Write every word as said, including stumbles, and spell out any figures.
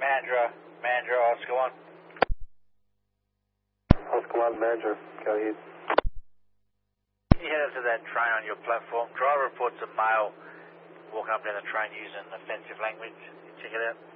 Mandra, Mandra, Oscar one. Oscar one, Mandra, go ahead. You head up to that train on your platform. Driver reports a male walking up down the train using offensive language. Check it out.